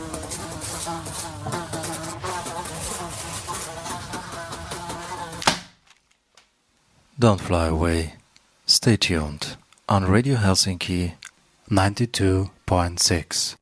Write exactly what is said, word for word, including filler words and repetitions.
Don't fly away. Stay tuned on Radio Helsinki ninety-two point six.